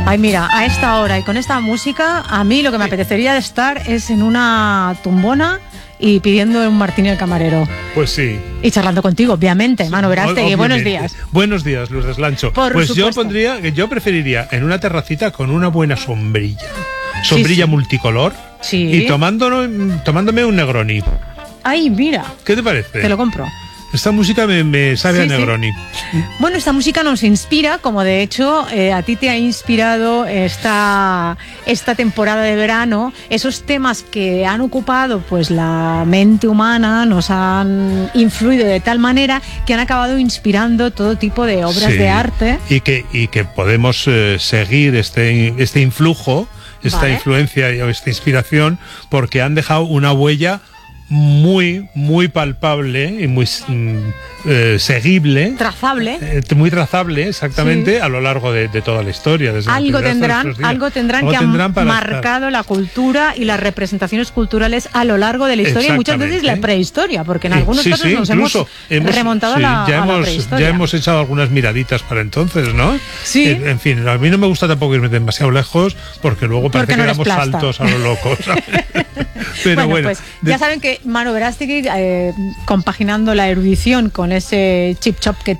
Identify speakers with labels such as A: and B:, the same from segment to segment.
A: Ay, mira, a esta hora y con esta música, a mí lo que me apetecería estar es en una tumbona y pidiendo un martini al camarero.
B: Pues sí.
A: Y charlando contigo, obviamente, Manu Verástegui. Buenos días.
B: Buenos días, Luz Deslancho.
A: Por supuesto.
B: Yo preferiría en una terracita con una buena sombrilla. Sombrilla multicolor.
A: Sí.
B: Y tomándome un Negroni.
A: Ay, mira.
B: ¿Qué te parece?
A: Te lo compro.
B: Esta música me sabe a Negroni.
A: Bueno, esta música nos inspira, como de hecho a ti te ha inspirado esta temporada de verano, esos temas que han ocupado pues la mente humana, nos han influido de tal manera que han acabado inspirando todo tipo de obras de arte.
B: Y que podemos seguir este influjo, esta influencia o esta inspiración, porque han dejado una huella muy, muy palpable y muy seguible.
A: Trazable.
B: Muy trazable, exactamente, a lo largo de toda la historia. Desde
A: algo tendrán que han marcado la cultura y las representaciones culturales a lo largo de la historia y muchas veces la prehistoria, porque en algunos casos nos hemos remontado a la prehistoria.
B: Ya hemos echado algunas miraditas para entonces, ¿no?
A: Sí.
B: En fin, a mí no me gusta tampoco irme demasiado lejos, porque luego parece que damos saltos a lo loco, ¿sabes? Pero bueno,
A: pues ya saben que Manu Verástegui, compaginando la erudición con ese chip chop que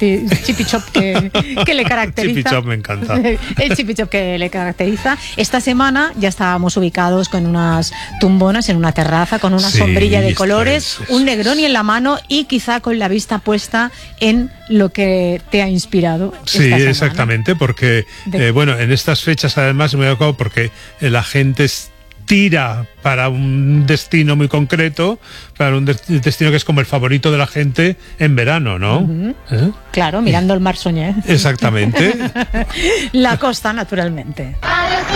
A: le caracteriza.
B: Chip chop me encanta.
A: El chip chop que le caracteriza. Esta semana ya estábamos ubicados con unas tumbonas en una terraza, con una sombrilla de colores, un Negroni en la mano y quizá con la vista puesta en lo que te ha inspirado.
B: Sí, exactamente, porque en estas fechas además me he dado cuenta porque la gente tira para un destino muy concreto, para un destino que es como el favorito de la gente en verano, ¿no?
A: Claro, mirando el mar Soñé.
B: Exactamente.
A: La costa, naturalmente.